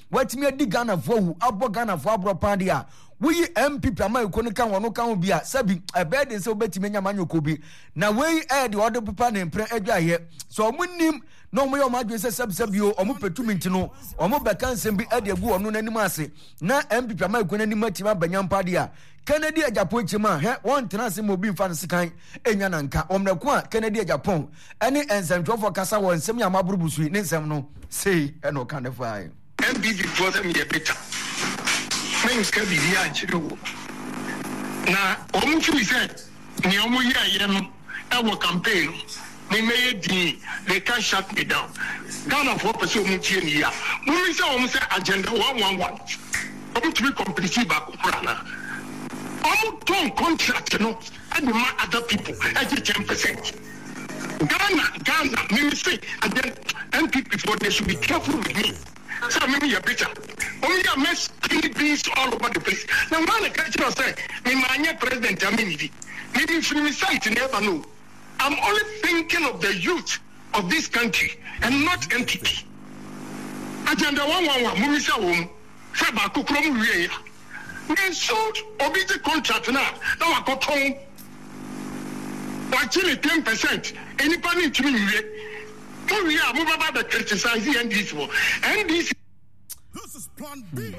watimi adi Ghana fo hu abo Ghana fo abro pande a we MPP ama ikono kan wono kan bia sabi ebede se obetimi nya manyoko bi na we de odo papa ne mpre adwaye so omunim no mo yo madwe se sabi o omo petumi ntino omo beka nsem bi ade agu ono nanim ase na MPP ama ikono nanim atima banyampa de a Kennedy Japan chima he won tena se mo bi mfa nsekan enya nanka omreko a Kennedy Japan ene ensentwofo kasa won nsem ya maburubusu ne nsem no sei eno kan de fai MPP for them ye better things can be here na omuchu said ni omu ye no e campaign me they can't shut me down Ghana for person omuchi ni ya we say agenda 111 omu to be completely back na omu ton contract no and the other people at 10%. Ghana me say again MPP for they should be careful with me. So maybe you're better. Only a mess beans all over the place. Now when the country say, me my president Aminidi, maybe from the site never know. I'm only thinking of the youth of this country and not entity. Agenda 111, Mumisa Wom, Faba Kukrom Ria. They sold obiti contract now I got home. Actually 10%. Anybody to me. We are moving about the criticizing and this one. And this is plan B.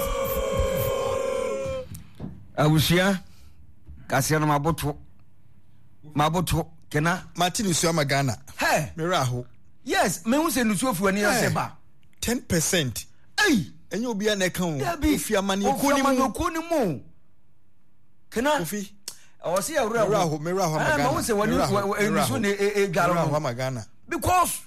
Awusia Kasiano Maboto Kena Martin Suama Ghana. Hey, Miraho. Yes, me who say Nusufu and Yaseba 10%. Hey, and you'll be an account if your money Kunimu Kena Kofi. I see a Miraho Magana. I say when you Ghana. Because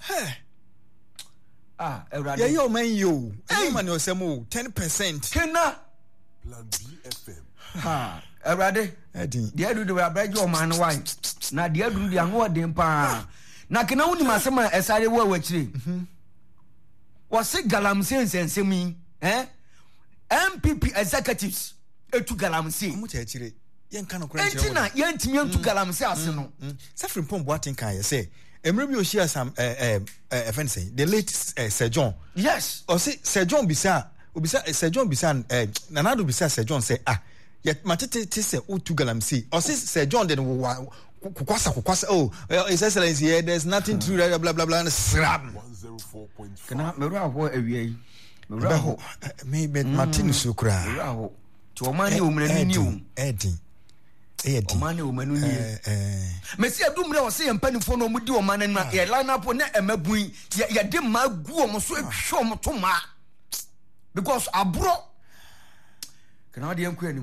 yeah, yo man, you man, you're 10%. Kena Plan B FM. Ha, Erade, dear do the bread your man wine. Now, dear do the unwording pa. Now, can only my summer as I were actually. Was it Galamsi and Semi, eh? MPP executives, to Galamsi. Much actually. Young kind of Entina, young to Galamsi, Arsenal. Suffering from what in Kaya say. Emrebio share some fancy. The late Sir John. Yes. Or say Sir John Bisa Sir John Bisan Nanado Bisa Sir John say yet Matete say to Galamsi. Or say Sir John then Kukwasa oh His Excellency here there's nothing to blah blah blah blah slap 104.5. Can I Meraho away? Meraho maybe Martin Sukra. Meraho to a man who knew Eddie. Money woman Messi Dumre was saying penny for no mudu man and my line up on that emabui ya dim my go so show mo to ma because abro Canadian queen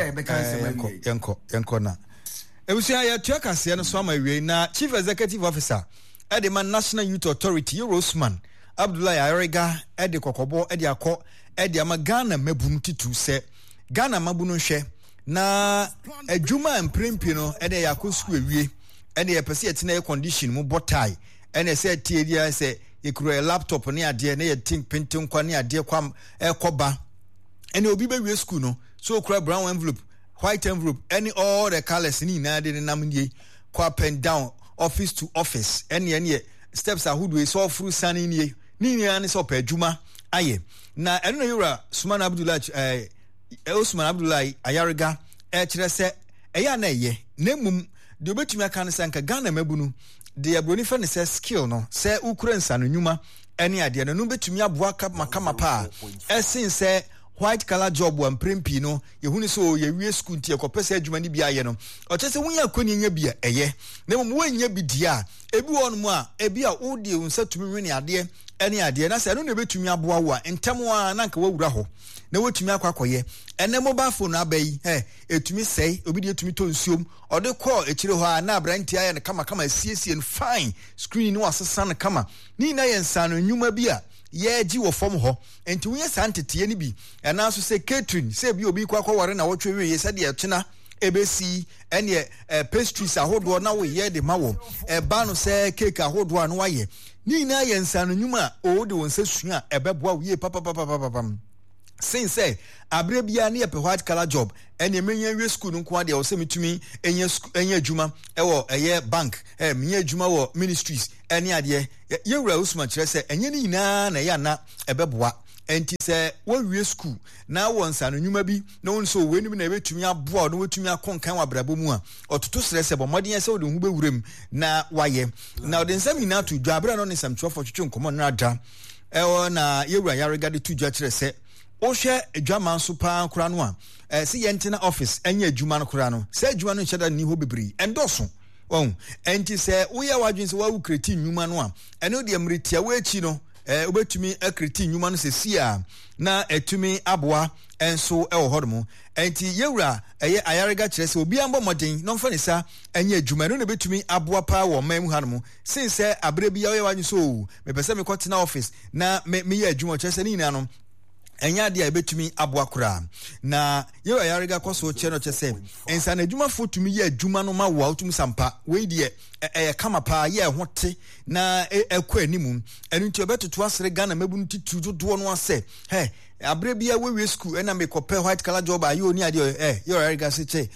yanko na ebusia ya tuaka se no so amawie na Chief Executive Officer Edeman National Youth Authority Rosman Abdullahi Ayariga ede kokobo ede akọ ede ama Ghana mabunu titu se Ghana mabunu hwe na adwuma mprempi no ene yakosu ewie ene yepese yetena air condition mu botai ene se tiedia se yekuro laptop ne ade ne yetin pentin kwa ne ade kwa ekoba ene obi be wie school no so kura brown envelope white envelope any all the colors ni na de nam nie kwa pen down office to office ene steps ahudu so furu sani nie ni an so pa adwuma aye na eno yura Usman Abdullahi Ayariga kire se eya na eye nemum de obetumi aka ne sanka Ghana mabunu de abroni fa ne se skill no se ukura nsa no nyuma ene ade no betumi aboa kama pa esin se white collar job wa mprempi no yehuni so ye wie school ntie kopese adwuma ni bia ye no o chese wunya akoni nya bia eye nemum wanya bi dia ebi wonmu a ebi a odi unsa tumi wini ade ene ade na se no betumi aboa wo a ntemu a na nka wawura ho na wotumi akwakoye ene mobile phone abai etumi sei obi de etumi to nsuom ode call ekire ho a na abranti aye ne kama asiesie no fine screen no asesa ne kama ni na ye nsa no nyuma bi a ye gi wo fom ho enti wo ye santete ne bi ena so se catering se bi obi kwakwa na wotwe we ye se de etena ebesi ene pastries ahodo na wo ye de mawo ba no se cake ahodo na wo ye ni na ye nsa no nyuma o de won se sua ebeboa wo ye papa since say abre bia na ye pe white collar job ene menya wie school nko ade o se metumi enye adwuma ewo eye bank menya adwuma wo ministries ene ade ye wura Usman kire se enye ni nyina na ya na ebeboa enti se wo school na wo nsa no nnwuma bi na won so we nim na betumi aboa no wetumi akonkan wa brabo mu a ototo sere se bo modin se wo de hu bewuram na waye na ode nsam ina to dwabra no ne sam twofo twetwe nkomo na ada na yewura yarega de to dwa kire se o hwe adwaman so pa kura no a se yentina office anya adwuma no kura no se adwuma no nhyeda ni ho bebri endoso enti se wo ya wadwen se wa wo kreti nnwuma no a ene de amritia wo achi no obetumi akreti nnwuma no sesi a na etumi aboa enso ewo hodmo enti yewura ayarega kire se obi ambo modin no mfa ne sa anya adwuma no na betumi aboa pa wo mamu hanmo since abre bi ya wadwen so me pese me kwotena office na me ya adwuma kire se ni na no enya dia betumi aboa kura na yewa yarega kwaso che no chese ensa na adwuma fotumi ye adwuma no ma wo utumi sampa we die kama pa ye hote na ekwa animu enu nti obetoto asere Ghana mabunu titu dodo no ase abre bia we school na me kope white collar job ayo ni ade yewa yarega se che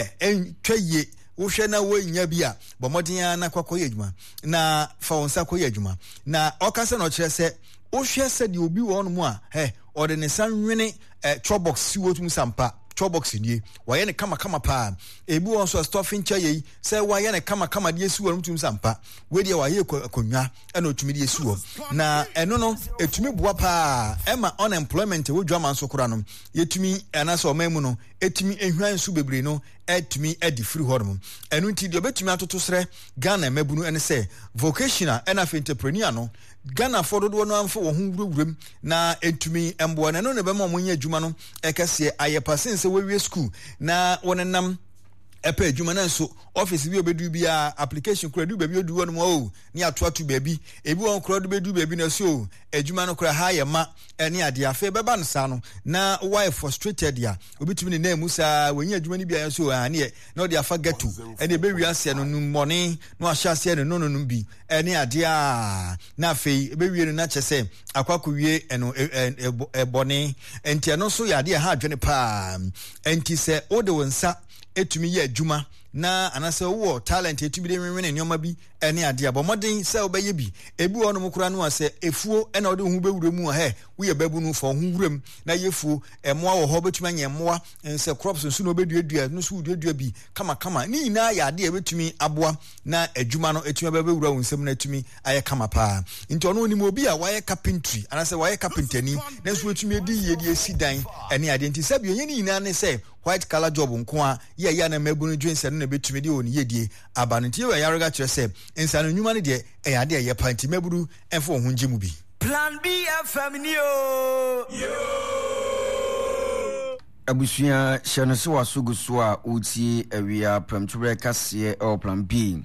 entwaye wo hwe na wo nya bia bo modin na kwakoye adwuma na fa wonsa koye adwuma na okase no kire se wo hwe se de obi wo no mu a ode ne sanwene chobox siwo tum sampa chobox nie waye ne kama pa ebi won so stuffing chaye say waye ne kama de siwo tum sampa we de waye akonwa na otumi de siwo na eno no etumi boa pa ema unemployment wo dwama so kora no yetumi ana so mamu no etumi ehwan so bebre no etumi edi free hodom eno nti de obetumi atoto sere Ghana mabunu ene say vocational and entrepreneur no Ghana for do no amfo wo hu wurum na etumi embo na no ne be ma mo nya adwuma no ekase ayepa sense we school na wonenam epa adwuma na nso office bi obedu bia application kura du baby odu wonu o ni atoato baby ebi won kura du bedu baby na so adwuma no kura ha ye ma ene ade afa beba no sa no na why frustrated ya obitumi ne na musa wenye adwuma ni bia so ane na ode afa getu ene be wiase no numone no ahyase no bi ene ade a na afei be wie no na chese akwakowie eno ebone enti no so ya ade ha adwene pa enti se ode wonsa etumi ye adwuma na anase wo talent etumi de wenwene nyoma bi ene ade abomodin se obeye bi ebi wo no mukura no ase efuo ena ode hu bewura mu a wo ye babu no fo hu wuram na yefuo emoa wo ho betumi anya emoa ense crops nso no obeduadua no so duadua bi kama ni nyina ya ade ebetumi aboa na adwuma no etumi bewura wo nsem na etumi aye kama pa nti ono ni mo bi a waye carpentry anase waye carpentani na so etumi edi ye de esi dan ene ade nti sabi onye ni nyina ne se white collar job nko a ye na mabunu dwense no na betumi de oni yedie abanti ye yarega kire se ensa no nyuma ne de ade ye panti maburu enfo ho ngimu bi Plan B FM ni yo abusia shanose wasuguso a uti awia premture kase o Plan B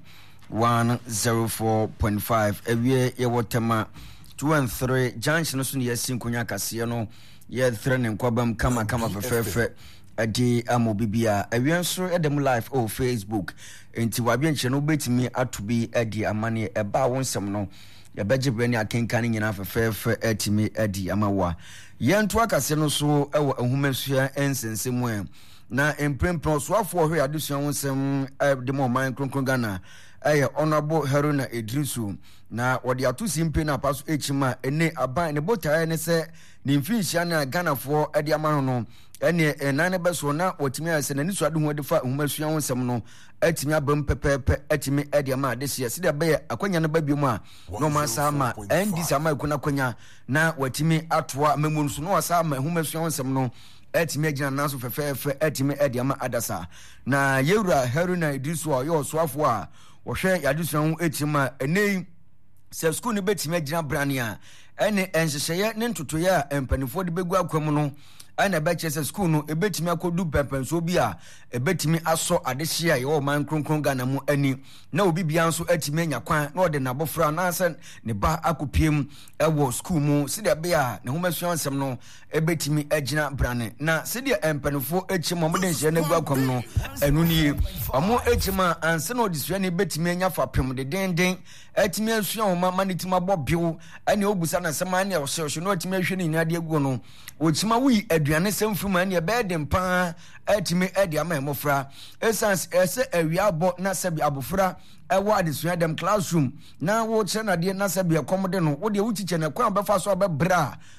104.5 awia ye wotema 213 junction so ne yasin konya kase no ye threatening kwabam kama fefefe adi amobibia awienso edem live o Facebook enti wabi enche no betimi atobi adi amane eba wonsem no yabeje brani akenkan nyina fefefe etimi adi amawa yento akase no so ewo ahumesua ensensemu na emprempro so afo hwe adusua wonsem de mo man kronkron Ghana honorable Haruna Idrisu na wodi atusi mpe na paso echima ene aban ne botae ne se ne mfinhia na Ghana fo ade amano no ene enane beso na wotimi ase na nisu ade ho de fa humasua wonsem no atimi abam pepepe atimi ade ama de se de be akwanya no babiem a no masa ma endi sama ikuna kwanya na watimi atoa mamu so no wasa ma humasua wonsem no etimi agina naso fefefe etimi ade ama adasa na yewura Haruna Idrisu a yo soafo a wo hwe yadesua ho etima enei se school ni betimi agina brania ene enhyehye ne ntotoye a empanifo de begu akwam no ana beche se school no ebetimi akodu pempenso bi a ebetimi aso adehye a yo man kronkron Ghana mu ani na obi bia nso atimi anya kwan na ode nabofra na ase ne ba akopiem ewo school mu sede be a ne homasua nsem no ebetimi agina brane na sede empanifo echimo mo de nhye na gu akwam no enu ni omo echima anse na odisua ne betimi anya fa pem de denden atimi asua ho mama ne tima bobbiw ani obusa na sema ne ohye no atimi ahwe ne nyade agu no ochima wi aduane semfuma ne be de mpa atimi ade ama emofra essence ese awia abo na sabi abofra ewo adesua dem classroom na wo che na de na sabi ekomde no wo de wuchiche na kwan befa so abebra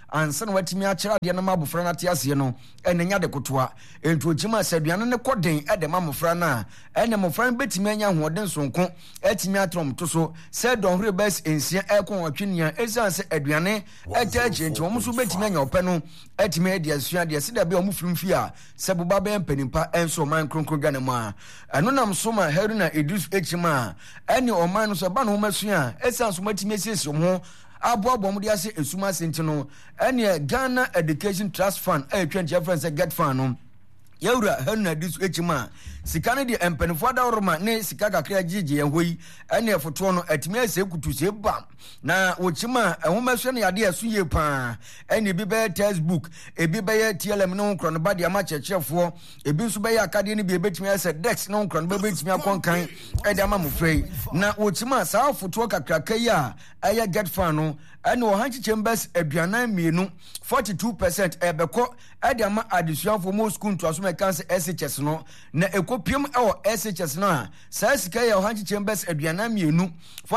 ansa na watimi akyerɛ adeɛ no ma abofra no ate aseɛ no ɛne nya de kotoa ɛntu okyima sɛ aduane no kɔden ɛde ma mmɔfra no a ɛne mmɔfra no bɛtumi anya ahoɔden sonko ɛtumi atɔm to so sɛ dɔnhwere bɛs nsia ɛkɔ wɔtwe nia ɛsiane sɛ aduane ɛta akyire nti wɔn nso bɛtumi anya ɔpɛ no ɛtumi adi asua deɛ sida bɛ ɔmo firi mfi a sɛ boba bɛyɛ mpanimpa ɛnso ɔman kronkron dwa ne mu a ɛno nam so ma Haruna Idris ekyima a ɛne ɔman no so ɛba no ho masua a ɛsiane so matumi asiesie wɔn ho aboaboa mu de ase esuma asenti no ɛne Ghana Education Trust Fund ɛtwa ntia friends get fund no yɛwura Haruna Idris ekyima sika no de mpanimfoɔ adaworoma ne sika kakra gyegye ɛhɔ yi ɛne ɛfotoɔ no atumi asɛ kutu sɛ ba na wɔkyima ɛhomasua no yɛade ɛso yie paa ɛne ebi bɛyɛ textbook ebi bɛyɛ TLM ne ho korɔ no ba de ama kyerɛkyerɛfoɔ ebi nso bɛyɛ akadeɛ no bi ebɛtumi ayɛ sɛ dex ne ho korɔ no bɛbɛtumi akɔnkan ɛde ama mmɔfra yi na wɔkyima saa afotoɔ kakraka yi a ɛyɛ get fan no ɛne ɔhankye chambers aduanan mmienu 42% ɛbɛkɔ ɛde ama adesuafoɔ mo school ntoaso mɛka sɛ SHS no na ekopiem ɛwɔ SHS no a saa sika yɛ ɔhankye chambers aduanan mmienu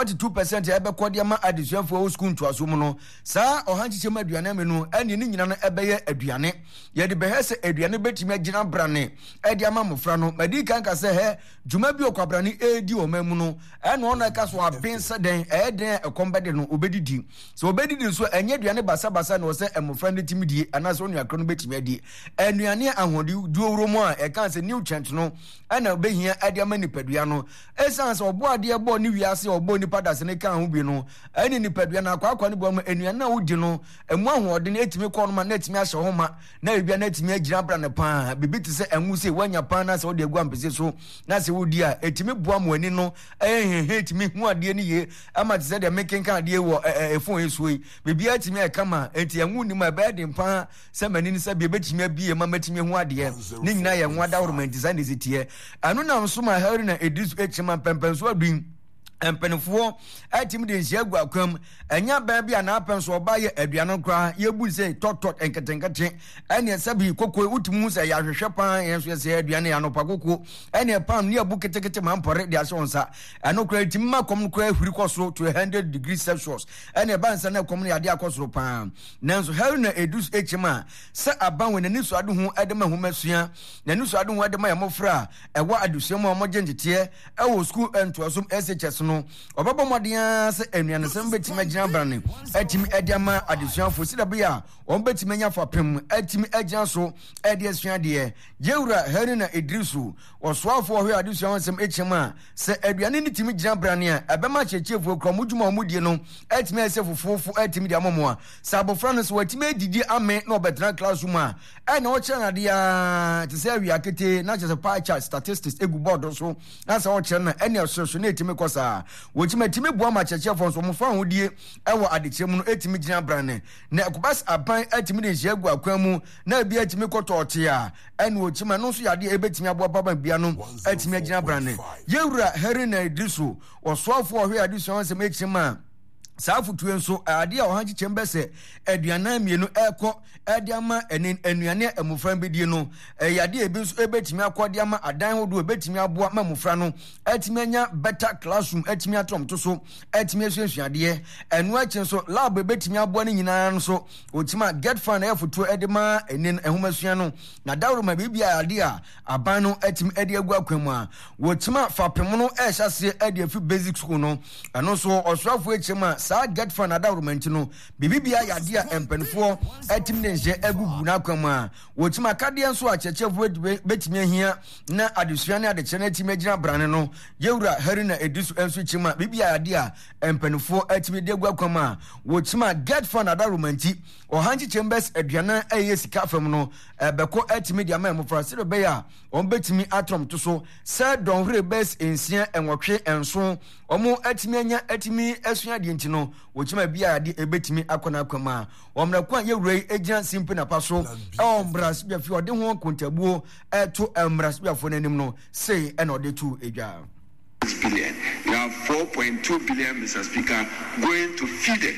42% ɛbɛkɔ de ama adesuafoɔ school ntoaso mu no saa ɔhankye chambers aduanan mmienu ɛne ne nyina no ɛbɛyɛ aduane yɛde bɛhɛ sɛ aduane bɛtumi agyina brane ɛde ama mmɔfra no madi kan ka sɛ hɛ dwuma bi ɔkwabrane ɛdi ɔman mu no ɛne ɔno ɛka so aben sɛ dɛn ɛyɛ dɛn ɛkɔm bɛde no obɛdidi sɛ obɛdidi nso ɛnyɛ aduane basabasa na ɔsɛ mmɔfra no timi die anaasɛ ɔnua koro no bɛtumi adi anuane ahode duowuro mu a ɛka sɛ nutrient no ɛna bɛhia ɛde ama nipadua no ɛsiane sɛ ɔbɔ adeɛ bɔ ne wiase ɔbɔ nipa dase ne ka ho bi no ɛne nipadua no akwaakwa no bɔ mu anuane a wodi no ɛmu ahoɔden ɛtumi kɔ no ma na ɛtumi ahyɛ ho ma na ebia na ɛtumi agyina bra ne paa bibi te sɛ ɛnwu sɛ wanya paa na sɛ wode agu ampese so na sɛ wodi a ɛtumi boa mo ani no ɛyɛ hehe ɛtumi hu adeɛ no yie ama te sɛ deɛ mekenka adeɛ wɔ ɛfon yi so yi bibia ɛtumi ɛkama enti ɛnwu nim a ɛbɛyɛ den paa sɛ mani no sɛ bia bɛtumi abie ma matumi hu adeɛ ne nyinaa yɛ ho adaworoma nti sɛ ne sitiɛ ɛno nam so ma Haruna Idris ekyima mpɛmpɛnso adun mpanimfoɔ ɛtimi de nhyia gu akwam ɛnya baa bi a n'apɛn so ɔba yɛ aduane koraa yɛbu sɛ tɔtɔt nketenkete ɛne sɛbi koko wotumi hu sɛ yɛahwehwɛ paa yɛn so sɛ aduane anopa koko ɛne pam ne abu ketekete ma mpɔre de ahyɛ wɔn nsa ɛno koraa timi ma kɔm no koraa huri kɔ soro to 100 degrees Celsius ɛne ba nsa na kɔm no yɛade akɔ soro paa nanso Haruna Idris ekyima sɛ aban wɔ n'ani so ade ho ɛde ma homasua n'ani so ade ho ɛde ma yɛmɔfra ɛwɔ adusua mu a wɔgye nteteɛ ɛwɔ school ntoasom SHS no ɔbɛbɔ mmɔden sɛ anuanesɛm bɛtumi agyina brane atumi ɛde ama adesuafoɔ sida bɛyɛ a wɔn bɛtumi anya fapem atumi agyina so ɛde asua deɛ yɛwura Haruna Idris ɔsoafoɔ ɔhwɛ adesua ho nsɛm ɛkyɛm a sɛ aduane no tumi gyina brane a ɛbɛma kyerɛkyerɛfoɔ kura ɔmo dwuma ɔmo die no atumi ayɛ sɛ fofofo atumi de amɔmo a sɛ abɔfra no sɛ watumi adidi ame na ɔbɛtena classroom a ɛna ɔkyerɛ no adeɛ a te sɛ awia kete na kyerɛ sɛ pie chart statistics egu board so na sɛ ɔkyerɛ no ɛne ɛsorɔso na ɛtumi kɔ saa wɔtumi boa ma kyerɛkyerɛfoɔ nso ɔmo fa ahodie ɛwɔ adekyerɛ mu no ɛtumi gyina brane na ɛkɔbas aban ɛtumi de nhyia gu akwan mu na ebi ɛtumi kɔtɔɔte a ɛne wɔkyima no nso yɛadeɛ ɛbɛtumi aboa baba bia no ɛtumi agyina brane yɛwura Haruna Idris ɔsoafoɔ ɔhwɛ adesua ho nsɛm ɛkyim a saa fotuo nso adeɛ a ɔhankye kyɛm bɛ sɛ aduanan mmienu ɛkɔ ɛde ama anuane mmɔfra bɛdie no ɛyɛ adeɛ ebi nso ɛbɛtumi akɔ de ama adan hodoɔ ɛbɛtumi aboa ma mmɔfra no ɛtumi anya better classroom ɛtumi atɔm to so ɛtumi asuasua adeɛ ɛno akyi nso lab ɛbɛtumi aboa no nyinaa nso ɔtumi get fan ɛyɛ fotuo ɛde ma ɛne ɛhomasua no na daworoma biribi a adeɛ a aban no ɛtumi ɛde agu akwan mu a wɔtumi fapem no ɛhyɛ aseɛ ɛde afi basic school no ɛno nso ɔsoafoɔ akyɛm a saa get fan adaworoma nti no biribi a yɛadeɛ a mpanifoɔ ɛtumi de nhyɛ agugu n'akwan mu a wɔtumi akadeɛ nso a kyerɛkyerɛfoɔ bɛtumi ahia na adesua ne adekyerɛ no atumi agyina brane no yɛwura Haruna Idris nso kyim a biribi a yɛadeɛ a mpanifoɔ atumi de agu akwan mu a wɔtumi a get fan adaworoma nti ɔhankye chambers aduane ɛyɛ sika fam no ɛbɛkɔ atumi de ama mmɔfra sɛ bɛyɛ a wɔn bɛtumi atɔm to so sɛ dɔnhwere bɛs nsia ɛnwɔtwe ɛnso wɔn atumi anya atumi asua deɛ nti no wɔtumi bi a yɛade ɛbɛtumi akɔ n'akwan mu a wɔn mmerɛko a yɛwura yi gyina simple napa so ɛwɔ mbrasibɛfi ɔde ho kontabuo ɛto mbrasibɛfoɔ n'anim no sei ɛna ɔde to edwa. Billion. You have 4.2 billion, Mr. Speaker, going to feeding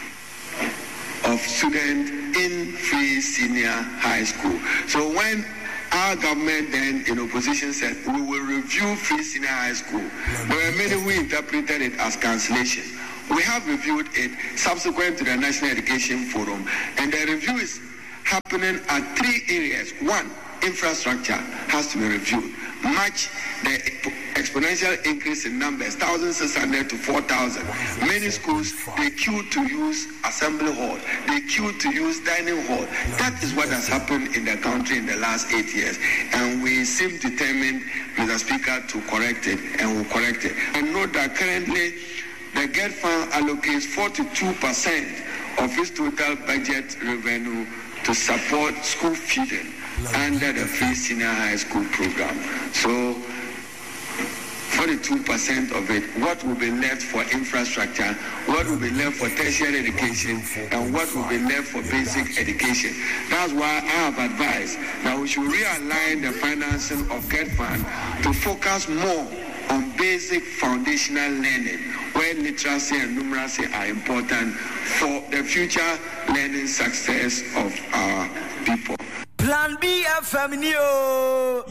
of students in free senior high school. So when our government then in opposition said we will review free senior high school, there were many who interpreted it as cancellation. We have reviewed it subsequent to the National Education Forum, and the review is happening at 3 areas. 1, infrastructure has to be reviewed. Match the exponential increase in numbers, 1,600 to 4,000. Many schools, they queue to use assembly hall. They queue to use dining hall. That is what has happened in the country in the last 8 years. And we seem determined, Mr. Speaker, to correct it, and we'll correct it. And note that currently, the GET Fund allocates 42% of its total budget revenue to support school feeding under the free senior high school program. So 42% of it, what will be left for infrastructure, what will be left for tertiary education, and what will be left for basic education. That's why I have advised that we should realign the financing of GET Fund to focus more on basic foundational learning, where literacy and numeracy are important for the future learning success of our people. Plan B FM Neo.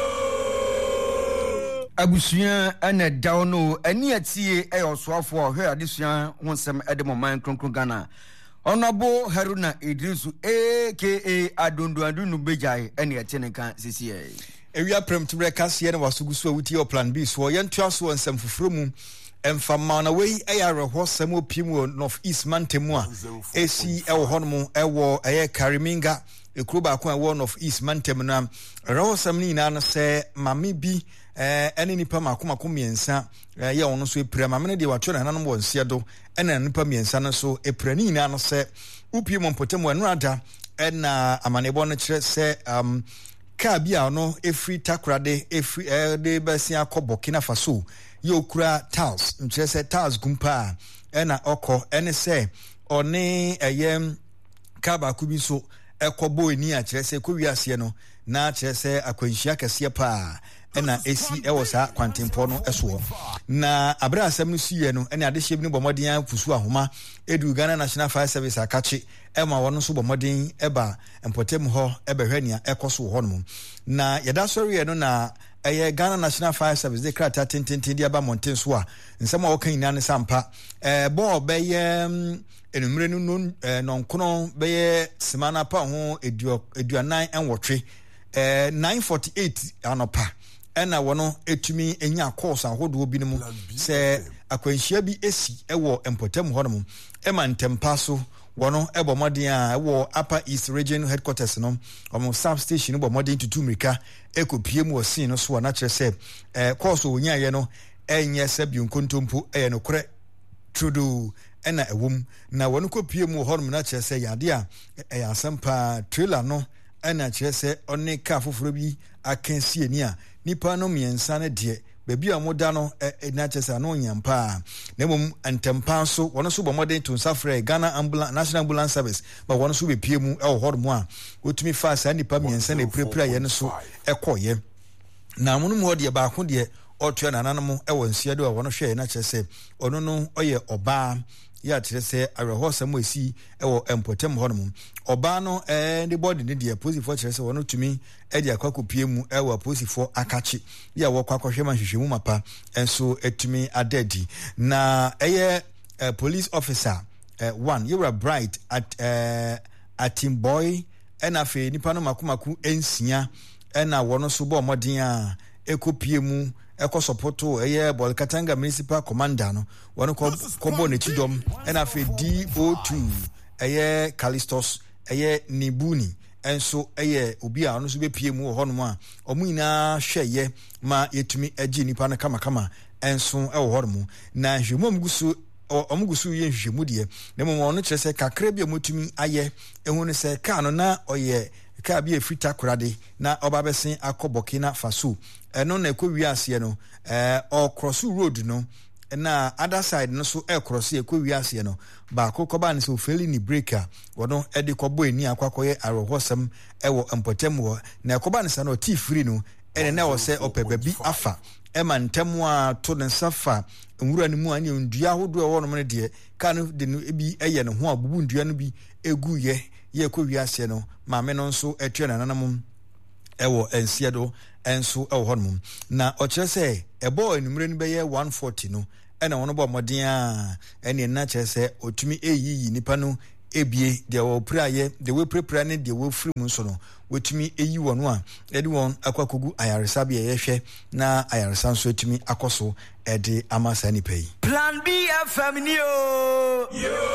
Abusua ana dawno ani atie eyoswafo hwe adesua wonsem edemoman kronkron Ghana. Honorable Haruna Idrisu aka Adondoadunu Bejai ene eteneka sisi Ewia premtumre kase na wasugusu awuti o plan B so yentua so nsem foforo mu emfama na wei eyare hosem opimu North East Mantemu a esi ewo honomu ewo Kariminga ekruba ko ewo North East Mantemu na rawosem ni na se mame bi ene nipa makomako miensa ye wono so epira mame ne de wacho na nanom wonse do ene nipa miensa no so epira ni na no se upimu mpotemu enrada ena amanebo no kire se ka bia no efri takrade efri de basia ko Burkina Faso ye okura tiles nkire se tiles gumpa ena oko ene se one eyem ka ba ku bi so ekobo eni a kire se ko wiase no na kire se akwanhia kese pa ena esi ewosa kwantempo no eso na abra asem no siye no ene adehye bi no bomodin afusu ahoma edu Ghana National Fire Service akachi ema wono so bomodin eba empotem ho ebehwania ekoso ho no na yeda sori no na Ghana National Fire Service de krata tintintin dia ba monten so a nsema wo kan ina ne sampa bo beye enumre no nonkono beye semana pa ho eduanan enwotwe 948 anopa ena wono etumi enya course ahodo bi nemu se akwanhia bi esi ewo empotem honom ema ntempa so wono ebo modern a ewo Upper East Region Headquarters no omo substation bo modern to Tumrika ekopie mu osin no so na kire se course onya ye no enye se bi nkontompo no kore trudu ena ewom na wono kopie mu honom na kire se yade a asampa trailer no ena kire se one ka foforo bi akansi ani a nipa no miensa na de baby amoda no na chesa no nyampa na mum antempa so wono so bomodin to safre Ghana National Ambulance Service ba wono so be piemu e ho mo a otumi fa sa nipa miensa na prepare ye no so ekoye na munum ho de ba ko de otua nananom e wonsia de wono hwe na chese ono no oye oba ya chese arehosam esi e wo empotem honum oba no the body ne de posifo chese wono tumi e de akwakopie mu e wo posifo akachi ya wo kwakohwe manhwehwemu mapa enso etumi adadi na eye police officer one you were bright at Timboy ena fe nipa no makomaku ensia ena wono so bo modin a ekopie mu eko supporto Bolkatanga Municipal Commander no wono ko bo ne chidom ena fe DO2 Callistos Nibuni enso obi a ono so be pie mu ho no a omuyina hweye ma yetumi agi nipa no kama enso wo ho no na hwemom gusu omugusu ye hwemu de na mo ono kire se kakra bi omotumi aye ehunu se ka no na oye ka bi efita korade na oba besen akobokina Faso eno na ekowiase no o cross road no na other side no so cross ekowiase no ba kokoba ne so feli ni breaker wono ede kobo eni akwakoye arohosam ewo empotem wo na koba ne sa no ti free no ene na wo se opebabi afa ema ntemu a to ne safa nwura ne mu anya ndua hodo wo no ne de ka no de no ebi eye ne ho abubu ndua no bi egu ye ekowiase no maame no nso etwe na nanam ewo ensiedo enso ewo honum na okire se ebo enumre ni beye 140 no ɛna wɔn bɔ mmɔden a ɛne nna kyerɛ sɛ otumi eyiyi nipa no ebie deɛ wɔpere ayɛ deɛ wɔpirepira ne deɛ wɔfiri mu nso no wɔtumi eyi wɔn a ɛde wɔn akɔ akɔgu ayaresa bi a yɛhwɛ na ayaresa nso etumi akɔ so ɛde ama saa nipa yi. Plan B FM ni o.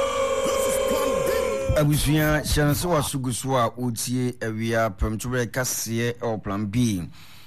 Abusua chance wasugu so a otie awia pamtore kaseɛ ɛwɔ Plan B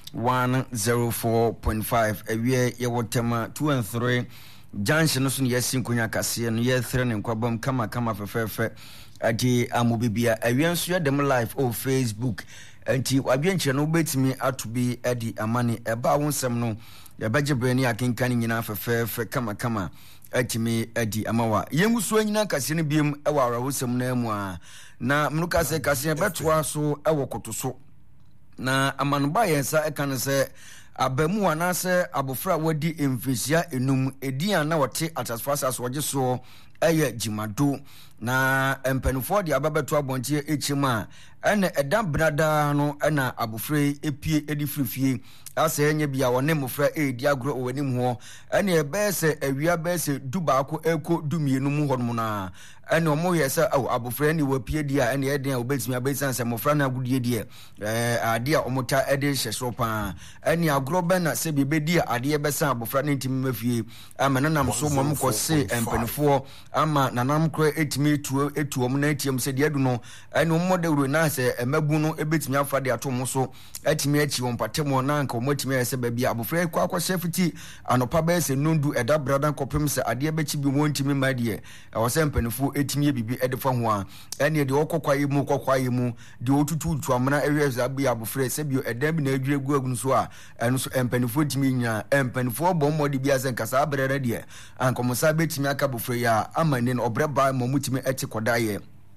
104.5 awia yɛwɔ tema 2 and 3 junction so ne yɛsi nkonya kaseɛ no yɛthre ne nkwabam kama fɛfɛfɛ ade amobibia awia nso yɛdem live o Facebook anti wadwenkyerɛ no wobɛtumi ato bi adi amane ɛba wo nsɛm no yɛbɛgye brani akenkan nyina fɛfɛfɛ kama atimi adi amawa yengu so nyina kase ne biem ɛwɔ arawosɛm na mu a na mnuka sɛ kase bɛtoa so ɛwɔ koto so na amanoba yɛnsa ɛka ne sɛ abamu anase abofra wadi emfisia enum edian na wote atasfasa so wogye so ɛyɛ Jimado na empanufo de ababeto abontie echima ɛna ɛda brada no ɛna abofra epie edi frifie asa enye bia wone mofra edi agro owanim ho ɛna ɛbɛsɛ awia bɛsɛ dubaako eko dumienu mu hɔ no na ɛna ɔmo yɛ sɛ abofra ni wapie di a ɛna ɛden a obetumi abesan sɛ mofra na agudie die ade a ɔmo ta ɛde hyɛso pa ɛna agro bɛ na sɛ bibedi a ade ɛbɛsan abofra ne ntimi mafie ama nanam so mo kɔ se empanufo ama nanam kɔ etimi etuom na etiam sɛ de adu no ɛna ɔmo dawuro na sɛ emabu no ebetumi afa de ato mo so etimi achi wɔn patemo na nka ɔmo etimi sɛ baabi abofra kɔ akɔhyɛ fiti anopa bɛ sɛ nondu ɛda brada kɔpem sɛ ade ɛbɛkyi bi wɔn ntimi ma deɛ ɛwɔ sɛ empanufo etimi bibi ɛde fa ho a ɛne de wɔkɔkwaye mu de otutu tuamana ɛhwɛ sɛ abi abofra sɛ bio ɛdan bi na adwire gu agun so a ɛno so empanufo etimi nya empanufo bɔ mo de bi asɛ nkasa abrɛrɛ deɛ ankomosa betimi aka abofra ya ama ne obrɛ ba mo mutimi ɛte kodaye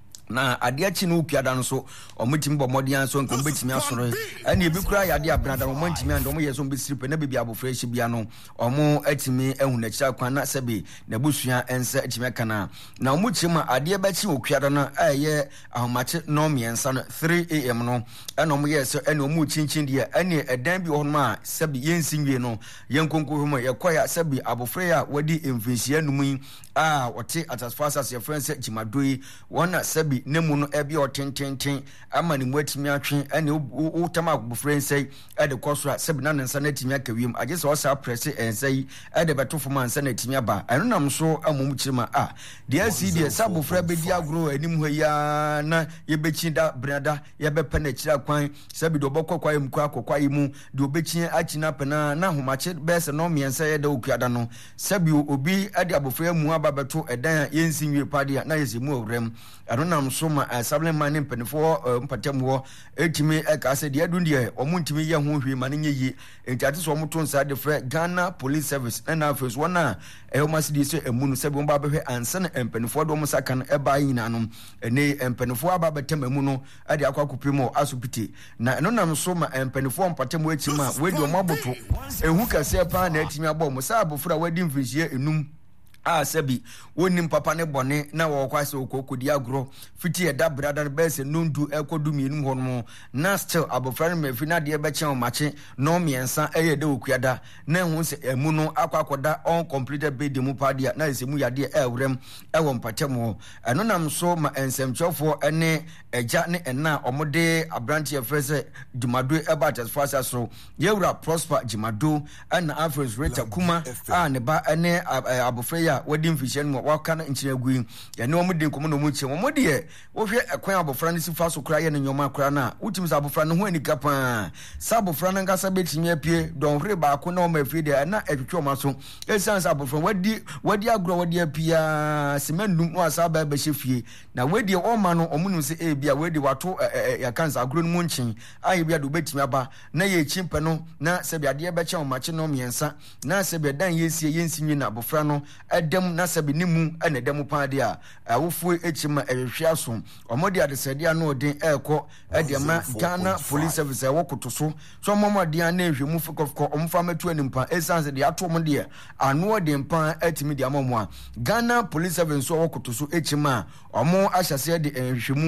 na ade achi no ukiada no so omutimi bɔ mɔden so nko betimi asoro ɛne ebi kura yade abrada mo ntimi ando mo yɛ so mbesiri pe na bebi abofra hye bia no ɔmo atimi ehu na kyira kwan na sɛbe na busua ense atimi kana na omuchima ade bɛchi ukiada no ɛyɛ ahomache no miensa no 3 am no ɛna ɔmo yɛ so ɛne ɔmo chinchin deɛ ɛne ɛdan bi hɔ no a sɛbe yensinwie no yenkonko hɔ mo yɛkɔya sɛbe abofra ya wadi emfinsia numu a wɔte atasfasa se friends Jimado yi wɔna sɛbe nemu no ebi otententen ama ne muatimi atwe ene utama abofra nsai ede kɔso a sɛbe na nsa na timi akawiem agye sɛ ɔsa press ensai ede beto foma nsa na timi aba ɛno nam so amom kyirima a de asi de sabofra bedi agro anim hɔ ya na yebekyi da brada yebɛpɛ na kyira kwan sɛbe de obɔkɔkwaye mu akɔkwaye mu de obekyi akina pena na homache bɛsɛ no miensa yɛda okuada no sɛbe obi ade abofra mu aba beto ɛdan yensinwie padia na yesi mu owrem ɛno nam so ma supplement ne mpanifo mpatamwo etimi eka sɛ de adun de ɔmo ntimi yɛ ho hwe ma ne nyɛ enti so ɔmo to nsa de frɛ Ghana Police Service na afes wɔna ɛhoma sidi sɛ emu no sɛ bi ɔmo abɛhwɛ ansa na mpanifo do ɔmo saka no ɛba yina no ɛne mpanifo aba betam emu no ade akɔ akɔpem asopite na ɛno nam so ma mpanifo mpatamwo ekyima wedi ɔmo aboto ehu kase pa na etimi abɔ ɔmo sa abofra wadi mfirihie enum sabi wonim papa ne bone na wo kwase okokodi agro fiti eda brada bese nundu ekodu mienum hono na still abofra me fi na de beche o mache no miensa eye de okuada na hu se emu no akwakoda on completed bid mu padia na esemu yade ewrem ewo mpatemo eno nam so ma ensemchofo ene eja ne ena omode abrantie frese Jimado ebatas fasa so yewura Prosper Jimado na Afros Rita Kuma ne ba ene abofra wadi mfishen mo waka na nkyiragu ya ne omudi nkomo no mu kye mo de wo hwe ekwan abofra ne sifa so kra ye ne nyoma kra na utim sa abofra ne ho anika pa sa abofra ne ngasa betimi apie don hre ba ko na o mafiri de na etwetwe ma so esan sa abofra wadi agro wadi apia semandum no asa ba ba hyefie na wadi o ma no omunu se e bia wadi wato ya kansa agro no mu nkyin aye bia do betimi aba na ye chimpe no na se bia de be kye o mache no miensa na se bia dan yesie yensinwi na abofra no edem na sabi nimu ene demu pade a awofo echima ehwe aso omodi adesede na odin ekọ edema Ghana Police Service ewokoto so momodi an na ehwe mu fikofko omfa metu animpa esanse de ato mo de anu odin pa atimi de amamu a Ghana Police Service so ewokoto so echima omo ahyase de ehwe mu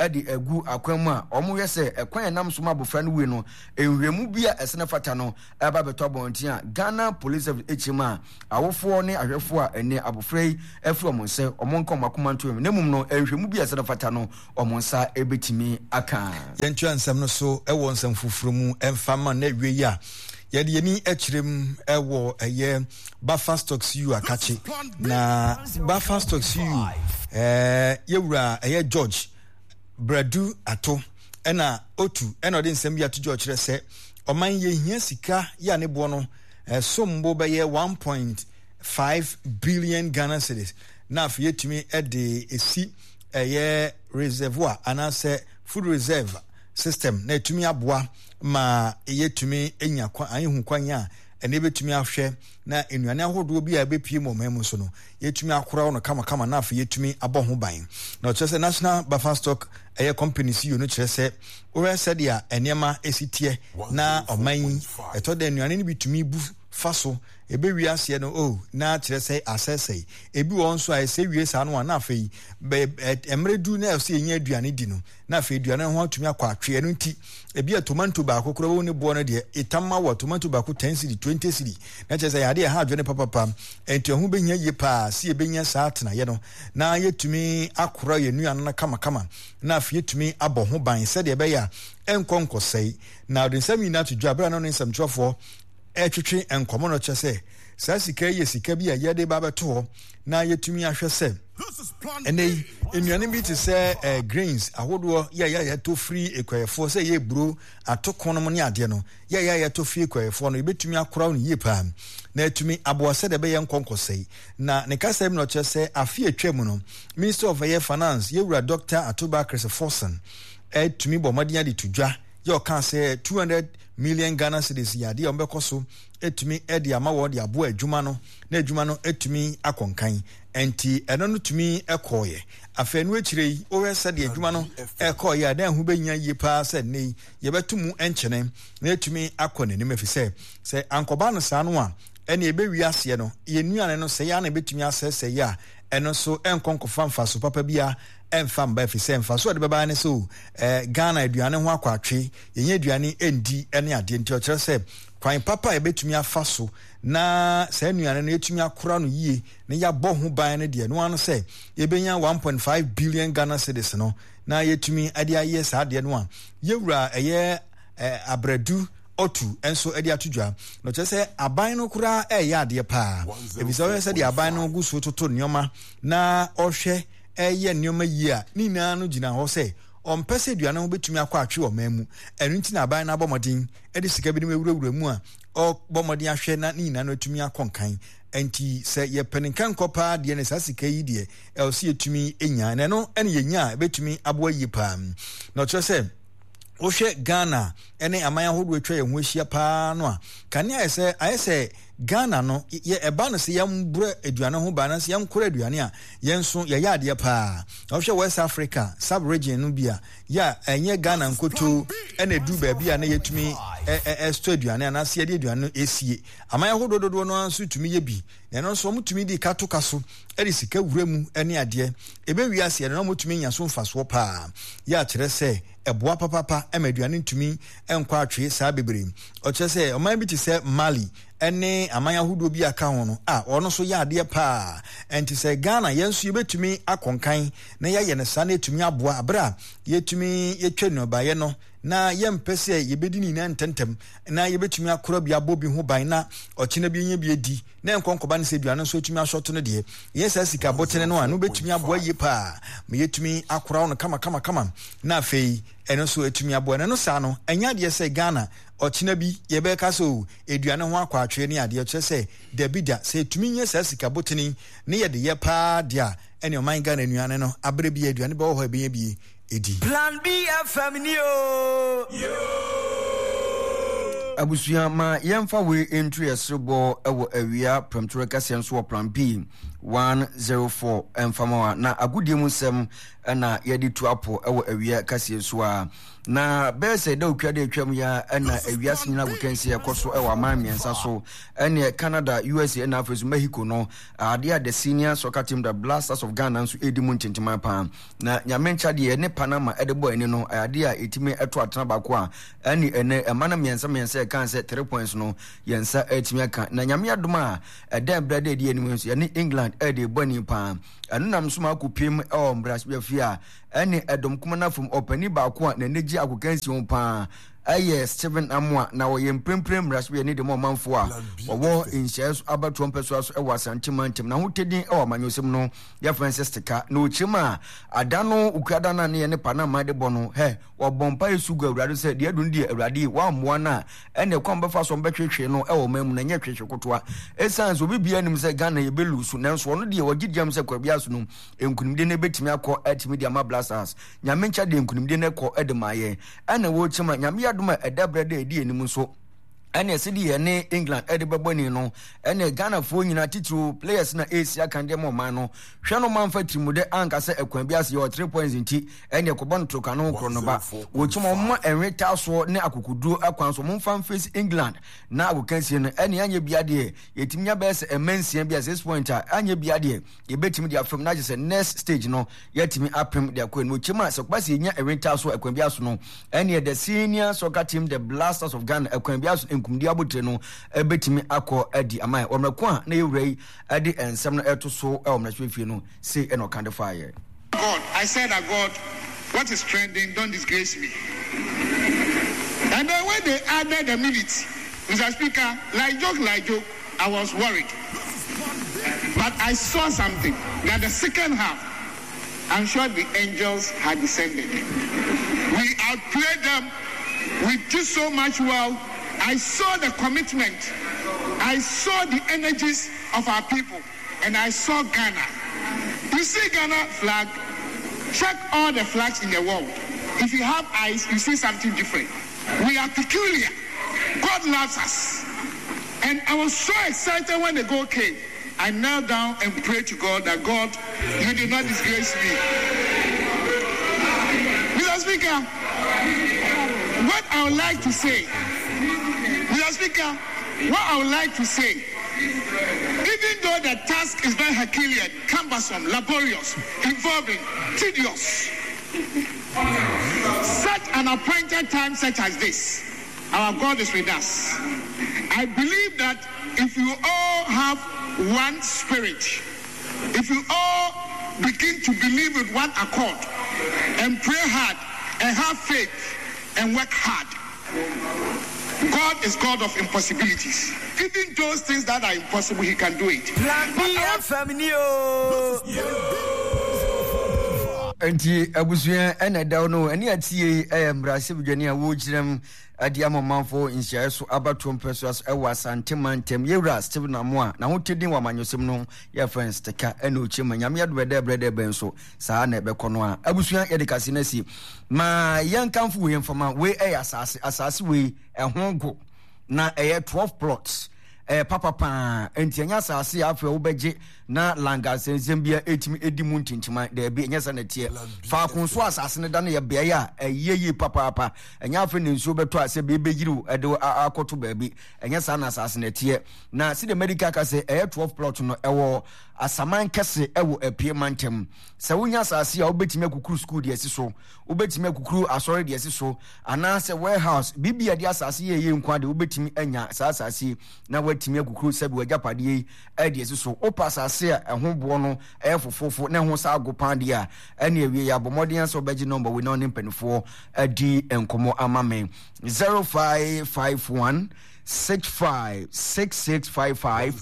ɛde agu akwan mu a ɔmo yɛ sɛ ɛkwan ɛnam so ma abofra no wie no enhwɛmu bi a ɛsene fata no ɛba bɛtɔ abɔnten a Ghana Police Service ekyim a awofoɔ ne ahwɛfoɔ a ɛne abofra yi afiri ɔmo nsɛ ɔmo nka ɔmo akoma nto mu na mmom no enhwɛmu bi a ɛsene fata no ɔmo nsa ebetimi aka yɛntua nsɛm no so ɛwɔ nsɛm foforo mu ɛmfama na awie yi a yɛde yɛni akyerɛm ɛwɔ ɛyɛ Buffer Stocks U akache na Buffer Stocks U yɛwura ɛyɛ George Bradu Ato ɛna otu ɛna ɔde nsɛm bi ato George kyerɛ sɛ ɔman yɛhia sika yɛ ne boɔ no sombo bɛyɛ 1.5 billion Ghana cedis na afei yɛtumi ɛde esi ɛyɛ reservoir anaasɛ food reserve system na etumi aboa ma yɛtumi enya ayehu kwan a ɛne betumi ahwɛ na enuane ahodoɔ bi a bepie mɔmɛm so no yɛtumi akora no kama na afei yɛtumi abɔ ho ban na ɔkyerɛ sɛ National Buffer Stock ɛyɛ company CEO no kyerɛ sɛ ɔrɛ sɛ deɛ ɛnɛma esitie na ɔman ɛtɔ da enuane no bitumi bu fa so ebe wi ase no na kyerɛ sɛ asɛsɛ ebi wɔn nso a ɛsɛ wie saa no a na afei emredu na ɛsɛ yenya aduane di no na afei aduane ho atumi akɔ atwe no nti ebi a tomato baako kora wo ne boɔ no deɛ etamma wɔ tomato baako 10 cedi 20 cedi na kyerɛ sɛ yade ha adwene papa enti ho behia yie pa si ebenya saa tena ye no na yetumi akora ye nuano na kama na afei yetumi abɔ ho ban sɛ deɛ bɛyɛ a ɛnkɔnkɔsɛi na ɔde nsɛm nyina to dwa bra no nsɛmtwɛfoɔ ɛtwetwe nkɔmɔ no kyɛ sɛ saa sika yɛ sika bi a yɛde ba bɛto hɔ na yɛtumi ahwɛ sɛ ɛnɛ nnuane bi te sɛ grains ahodoɔ yɛtɔ free ekɔyɛfoɔ sɛ yɛ buro atoko no ne adeɛ no yɛtɔ free ekɔyɛfoɔ no yɛbɛtumi akora no yie paa na atumi aboa sɛ de bɛyɛ nkɔnkɔsɛi na ne kasa bi no kyerɛ sɛ afi atwa mu no Minister of Finance yɛwura Dr. Atuba Christopherson atumi bɔ mmɔden ade to dwa yɛ ɔka sɛ 200 million Ghana cedis yade a ɔmbɛkɔ so etumi edi ama wɔ de aboa adwuma no na adwuma no etumi akɔnkan enti ɛno no tumi ɛkɔɔyɛ afei no akyire yi ɔwɛ sɛ de adwuma no ɛkɔɔyɛ a dan ho bɛnya yie paa sɛ ne yɛbɛto mu ɛnkyene na etumi akɔ n'anim afisɛ sɛ ankɔba no saa no a ɛne ɛbɛwi aseɛ no yɛnuane no sɛ yɛ na ɛbɛtumi asɛsɛ yɛ a ɛno so ɛnkɔnkɔfa mfa so papa bia ɛmfa mba afisɛ mfa so ɔde bɛbaa ne so Ghana aduane ho akɔ atwe yɛnyɛ aduane ɛndi ɛne adeɛ nti ɔkyerɛ sɛ kwan papa a yɛbɛtumi afa so na saa nnuane no yɛtumi akora no yie na yɛabɔ ho ban no deɛ no ano sɛ yɛbɛnya 1.5 billion Ghana cedis no na yɛtumi ade ayɛ saa adeɛ no a yɛwura ɛyɛ Abradu Otu enso edi atudwa no kyerɛ sɛ aban no kura ɛyɛ adeɛ paa ebisa ɔyɛ sɛ de aban no gu so toto nneɔma na ɔhwɛ ɛyɛ nneɔma yie a ne nyinaa no gyina hɔ sɛ ɔmpɛ sɛ aduane ho bɛtumi akɔ atwe wɔ man mu ɛno nti na aban no abɔ mmɔden ɛde sika bi no mɛwurawura mu a ɔbɔ mmɔden ahwɛ na ne nyinaa no atumi akɔ nkan enti sɛ yɛpɛ ne nkankɔ paa deɛ ne saa sika yi deɛ ɛwɔ sɛ yɛtumi ɛnya na ɛno ɛne yɛnya a ɛbɛtumi aboa yie paa na ɔkyerɛ sɛ wohwɛ Ghana ene aman ahodoɔ atwa yɛn ho ahyia paa no a kane ayɛ sɛ Ghana no yɛ ɛba no sɛ yɛmbrɛ aduane ho ba na sɛ yɛmkora aduane a yɛn so yɛyɛ adeɛ paa wohwɛ West Africa sub region no bi a yɛ ɛnyɛ Ghana nkoto ɛna du baabi a na yɛtumi ɛstɔ aduane a na sɛ yɛde aduane no ɛsie aman ahodoɔ dodoɔ no nso tumi yɛ bi na ɛno nso ɔmo tumi di kato kaso ɛde sika wura mu ɛne adeɛ ɛbɛwi aseɛ no na ɔmo tumi nya so mfasoɔ paa yɛ akyerɛ sɛ ɛboa papapa ɛma aduane ntumi ɛnkɔ atwe saa bebree ɔkyerɛ sɛ ɔman bi te sɛ Mali ɛne aman ahodoɔ bi aka ho no a ɔno so yɛ adeɛ paa ɛnti sɛ Ghana yɛn nso yɛbɛtumi akɔnkan na yɛayɛ no saa na yɛtumi aboa abere a yɛtumi yɛtwa nnuabaeɛ no na yɛmpɛ sɛ yɛbɛdi ne nyinaa ntɛntɛm na yɛbɛtumi akora bi abɔ bi ho ban na ɔkyena bi ɛnya bi adi na nkɔnkɔba no sɛ aduane nso atumi asɔto no deɛ yɛ saa sika bɔtene no a no wobɛtumi aboa yie paa ma yɛtumi akora wo no kama na afei ɛno nso atumi aboa no saa no ɛnya adeɛ sɛ Ghana ɔkyena bi yɛbɛka sɛ aduane ho akɔ atwere ne adeɛ kyerɛ sɛ dabi da sɛ atumi nyɛ saa sika bɔtene ne yɛde yɛ paa deɛ a ɛne ɔman Ghana anuane no aberɛ bi aduane bɛwɔ hɔ ɛbɛnya bi edi Plan B FM ni o abusua ma yɛmfa we entry ɛsebɔ ɛwɔ awia prɛmtoro kɛseɛ nso wɔ Plan B 104 mfamawa na agudie mu sem na yedi tu apo ewo awia kase so a na bese da okade atwam ya na awia sinyina gokense ekoso ewo amamiensa so ene Canada, USA na Africa, Mexico no they are the senior soccer team, the Blasters of Ghana so edi mu ntintima pa na nyamencha de ne Panama edebo ene no ade a etime eto atena bako a ene emana miensa kan se 3 points no yensa etime aka na nyame adoma eda brade de eni nso ne England ede boni pa anu nam so ma kopiem Brazil fia ene edom kuma na from opani bako a na neji akokansi on pa Steven Amwa na wo yempremprem Brazil ne de mo manfo a wo inches abato mpeso so ewa santimantem na hotedin manyosem no ya Francis Tika na ochima adano ukada na ne Panama de bono wo bompa esugu awrade se de adun de awrade wa mmoa na ene kwamba fa so mbetwetwe no mamu na nye twetwe kotoa essence obibia nim se Ghana ye belusu nanso no de wagidiam se kwabia so no enkunimde ne betimi akọ atimi ama Blasters nyamencha de enkunimde ne kọ edemaye ene wo chima nyame adoma edabrade edi enim so ene sidi ye ne England edebeboni no ene Ghana fo nyina titru players na Asia kan de mo man no hwe no manfa timude anka se ekwan biase yo 3 points nti ene kobon troka no krono ba wo chimo mo enweta so ne akokudu akwan so momfa face England na agokansie no ene anye biade yetimnya bese emansia bia 6 point anye biade ye betimi dia from na je next stage no yetimi apem dia ko no chima se kwase nya enweta so ekwan biase no ene the senior soccer team, the Blasters of Ghana ekwan biase kumdi abotre no betimi akọ adi amai omrako a na yewrei adi ensem no eto so omrahwefie no say eno kind of fire. God, I said that God, what is trending, don't disgrace me. And then when they added the minutes, Mr. Speaker, like joke, I was worried. But I saw something, that the second half, I'm sure the angels had descended. We outplayed them, we did so much well. I saw the commitment, I saw the energies of our people, and I saw Ghana. You see Ghana flag, check all the flags in the world. If you have eyes, you see something different. We are peculiar. God loves us. And I was so excited when the goal came. I knelt down and prayed to God that God, you did not disgrace me. Mr. Speaker, what I would like to say, Mr. Speaker, what I would like to say, even though the task is very Herculean, cumbersome, laborious, involving, tedious, such an appointed time such as this, our God is with us. I believe that if you all have one spirit, if you all begin to believe with one accord and pray hard and have faith and work hard, God is God of impossibilities. Even those things that are impossible, He can do it. Enti abusuan ena daw no eni atie mrase bidwane a wo girem ade amomanfo inhia so abato mpeso ewa santemantem yewra Stephen Amoa na hotedin wa manyosem no ya friends teka ena ochima nyame yadobede brede benso saa na ebekono a abusuan yedekase na si ma yankamfo we mfama we asase we ehongo na 12 plots papa entianya asase afa wo beje na langa senzembia etimi edimu ntintima da bi nyasa na tie fa konso asase ne da na ye bea ya eyeye papa enya afa ne nso beto ase be begiru ede akoto ba bi nyasa na asase na tie na si the medical ka se 12 plot no ewo asaman kese ewo apie mantem se wonya asase a obetimi akukuru school de asiso obetimi akukuru asori de asiso ana se warehouse bibia de asase ye nkwa de obetimi anya asase na watimi akukuru sabi wajapade de asiso opasase a ehonbo no efofofo na ho sa agopande a ene awie ya bomodin so beji number we no nimpenfo adi enkomo amame 0551 656655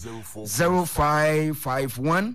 0551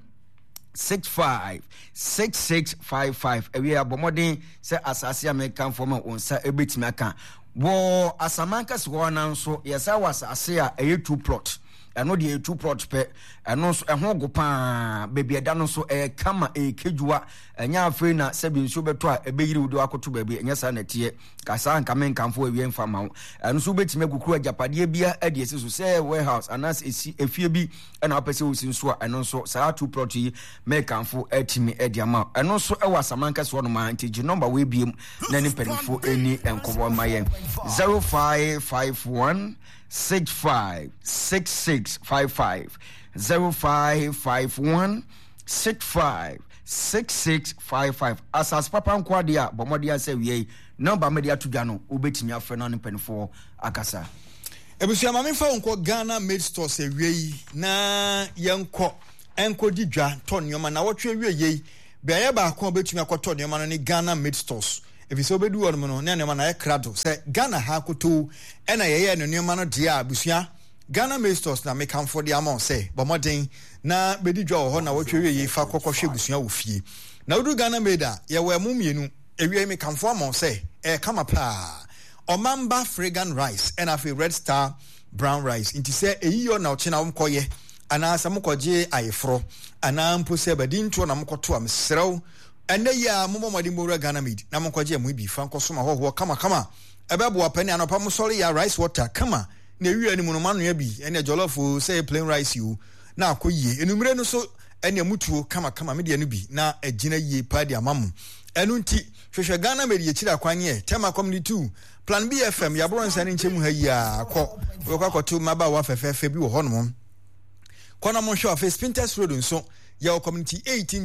656655 awie abomodin se asase American form onsa ebetimi aka wo asamanka se ho nan so yesa wasase a 2 plot ɛno de 2 plot pɛ ɛno so ɛho go pa baby ɛda no so kama kejua ɛnya afei na sɛbi nso beto a ɛbɛyiri wudo akoto baabi ɛnya sa na tie kasa nka men kanfo awie mfa ma wo ɛno so betime gukuru agyapadeɛ bia ɛde esi so sɛ warehouse anas esi efie bi ɛna apɛsɛ osi nso a ɛno so saa 2 plot yi me kanfo atimi ɛde ama ɛno so ɛwɔ asamanka so no ma nti number we biem na ni penfo eni enkobo ma yɛn 0551 65 6655 0551 65 6655 asas papa nkwade a bomode asa wie number media to dwa no obetimi afre na penfo akasa ebusu amame fa onko Ghana Made Stores ewie na yenko enko didwa to nyoma na wotwe wie yei bia ba ko obetumi akoto nyoma no ni Ghana Made Stores ebiso obedu won no na nyoma na ekrado se Ghana ha koto ena yeye no nyoma no dia abusua Ghana Made Stores na mekamfo de amon se bomoden na bedidwa ho na wotwe wie yei fa kokɔhwe busua wo fie na odu Ghana Made a ye wa mu mienu ewie mekamfo amon se kama pa Omamba fragrant rice and a red star brown rice. Inti se eyiyo na ochina umkoye ana samukoje ayefro ana mpose badinto na mkoto amsrew ene ya momomadi mbora Ghana Made na mkoje muibi fanko soma ho kama ebebo apani anopa musori ya rice water kama na ewi ni munumanu ya bi ene jollof say plain rice you na akoyie enumre no so ene mutuo kama media no bi na agina yie padi amamu enu nti hwehwe Ghana Made ye chira kwanye tema community 2 Plan B FM ya bro nsa ni nchemu ha yi akọ wekwakoto maba wa fefefe bi wo honom kona mo hwe of Spinters Road nso ya community 18